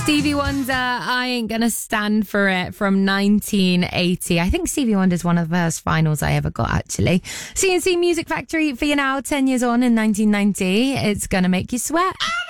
Stevie Wonder, I Ain't Gonna Stand For It from 1980. I think Stevie Wonder's one of the first finals I ever got, actually. CNC Music Factory for you now, 10 years on in 1990. It's gonna make you sweat.